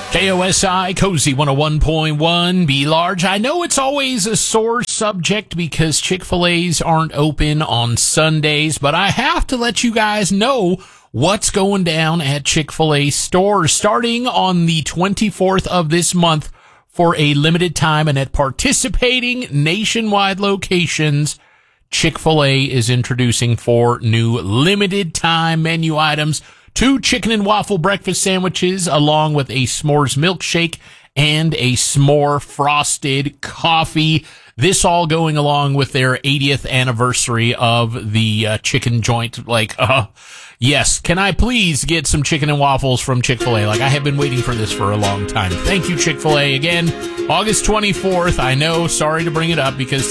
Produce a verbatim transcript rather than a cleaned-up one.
K O S I, Cozy one oh one point one, Be Large. I know it's always a sore subject because Chick-fil-A's aren't open on Sundays, but I have to let you guys know what's going down at Chick-fil-A stores starting on the twenty-fourth of this month for a limited time, and at participating nationwide locations, Chick-fil-A is introducing four new limited time menu items: two chicken and waffle breakfast sandwiches, along with a s'mores milkshake and a s'more frosted coffee. This all going along with their eightieth anniversary of the uh, chicken joint. Like, uh, yes, can I please get some chicken and waffles from Chick-fil-A? Like, I have been waiting for this for a long time. Thank you, Chick-fil-A. Again, August twenty-fourth. I know, sorry to bring it up because